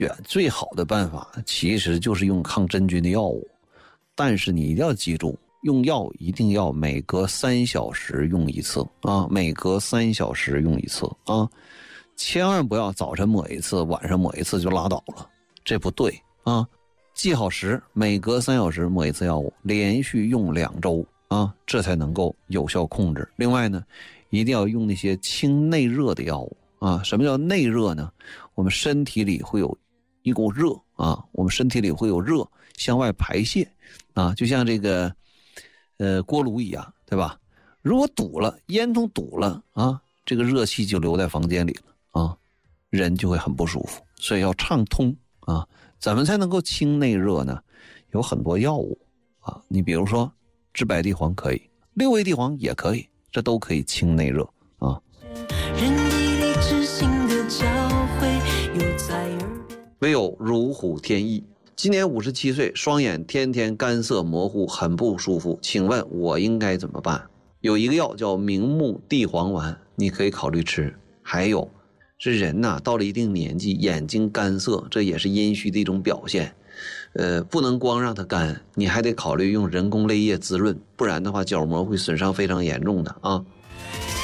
最好的办法其实就是用抗真菌的药物，但是你一定要记住，用药一定要每隔3小时用一次啊，每隔3小时用一次啊，千万不要早晨抹一次，晚上抹一次就拉倒了，这不对啊。记好时，每隔3小时抹一次药物，连续用2周啊，这才能够有效控制。另外呢，一定要用那些清内热的药物啊。什么叫内热呢？我们身体里会有一股热啊，我们身体里会有热向外排泄啊，就像这个锅炉一样，对吧？如果堵了，烟囱堵了啊，这个热气就留在房间里了啊，人就会很不舒服。所以要畅通啊。怎么才能够清内热呢？有很多药物啊，你比如说治百地黄可以，六味地黄也可以，这都可以清内热啊。唯有如虎添翼。今年57岁，双眼天天干涩模糊，很不舒服，请问我应该怎么办？有一个药叫明目地黄丸，你可以考虑吃。还有这人呐，到了一定年纪，眼睛干涩，这也是阴虚的一种表现。不能光让它干，你还得考虑用人工泪液滋润，不然的话角膜会损伤非常严重的啊。